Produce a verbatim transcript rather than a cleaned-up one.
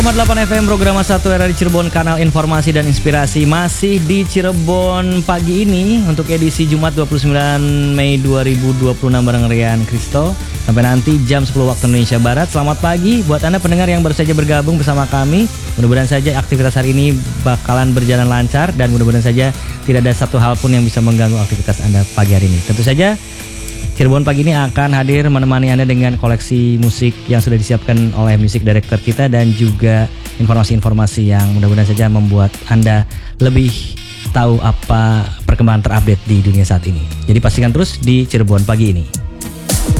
delapan F M program satu era di Cirebon, kanal informasi dan inspirasi masih di Cirebon pagi ini untuk edisi Jumat dua puluh sembilan Mei dua ribu dua puluh enam bareng Rian Kristo sampai nanti jam sepuluh waktu Indonesia Barat. Selamat pagi buat Anda pendengar yang baru saja bergabung bersama kami. Mudah-mudahan saja aktivitas hari ini bakalan berjalan lancar dan mudah-mudahan saja tidak ada satu hal pun yang bisa mengganggu aktivitas Anda pagi hari ini. Tentu saja Cirebon pagi ini akan hadir menemani Anda dengan koleksi musik yang sudah disiapkan oleh music director kita dan juga informasi-informasi yang mudah-mudahan saja membuat Anda lebih tahu apa perkembangan terupdate di dunia saat ini. Jadi pastikan terus di Cirebon pagi ini.